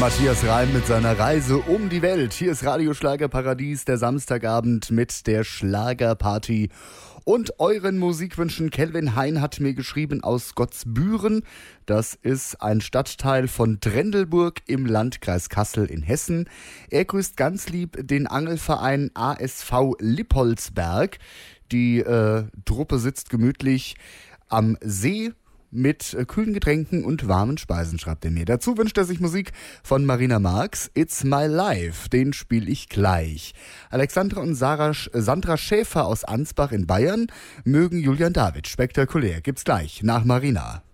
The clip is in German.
Matthias Reim mit seiner Reise um die Welt. Hier ist Radio Schlagerparadies, der Samstagabend mit der Schlagerparty und euren Musikwünschen. Kelvin Hein hat mir geschrieben aus Gottsbüren. Das ist ein Stadtteil von Trendelburg im Landkreis Kassel in Hessen. Er grüßt ganz lieb den Angelverein ASV Lippoldsberg. Die Truppe sitzt gemütlich am See mit kühlen Getränken und warmen Speisen, schreibt er mir. Dazu wünscht er sich Musik von Marina Marx. It's My Life, den spiele ich gleich. Alexandra und Sandra Schäfer aus Ansbach in Bayern mögen Julian David. Spektakulär, gibt's gleich nach Marina.